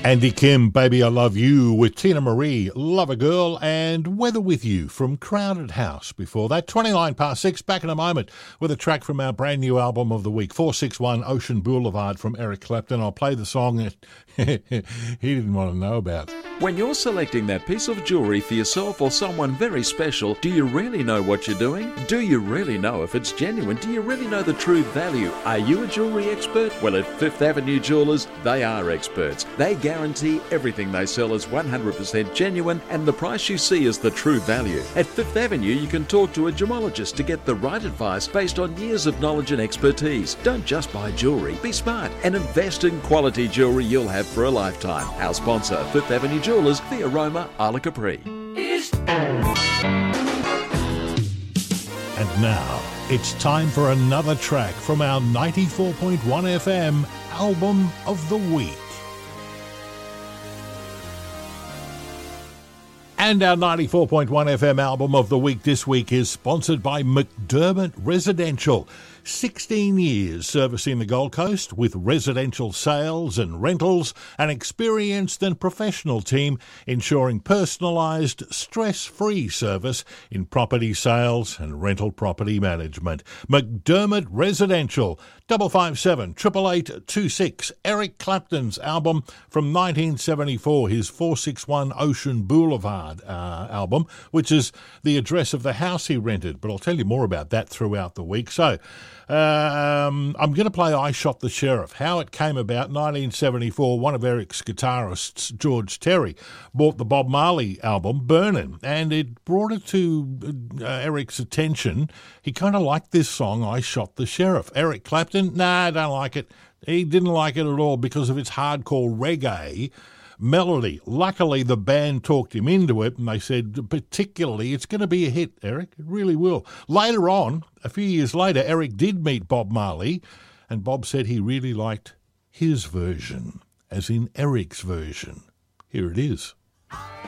Andy Kim, Baby I Love You, with Tina Marie, Love a Girl, and Weather With You from Crowded House. Before that, 29 past 6, back in a moment with a track from our brand new album of the week, 461 Ocean Boulevard from Eric Clapton. I'll play the song that he didn't want to know about. When you're selecting that piece of jewellery for yourself or someone very special, do you really know what you're doing? Do you really know if it's genuine? Do you really know the true value? Are you a jewellery expert? Well, at Fifth Avenue Jewellers, they are experts. They guarantee everything they sell is 100% genuine and the price you see is the true value. At Fifth Avenue, you can talk to a gemologist to get the right advice based on years of knowledge and expertise. Don't just buy jewellery, be smart and invest in quality jewellery you'll have for a lifetime. Our sponsor, Fifth Avenue Jewellers, The Aroma, Isla Capri. And now, it's time for another track from our 94.1 FM Album of the Week. And our 94.1 FM Album of the Week this week is sponsored by McDermott Residential. 16 years servicing the Gold Coast with residential sales and rentals, an experienced and professional team ensuring personalised, stress-free service in property sales and rental property management. McDermott Residential, 557 8826. Eric Clapton's album from 1974, his 461 Ocean Boulevard album, which is the address of the house he rented. But I'll tell you more about that throughout the week. So, I'm going to play I Shot the Sheriff. How it came about, 1974, one of Eric's guitarists, George Terry, bought the Bob Marley album, Burnin', and it brought it to Eric's attention. He kind of liked this song, I Shot the Sheriff. Eric Clapton, I don't like it. He didn't like it at all because of its hardcore reggae melody. Luckily, the band talked him into it, and they said, particularly, it's going to be a hit, Eric. It really will. Later on, a few years later, Eric did meet Bob Marley, and Bob said he really liked his version, as in Eric's version. Here it is.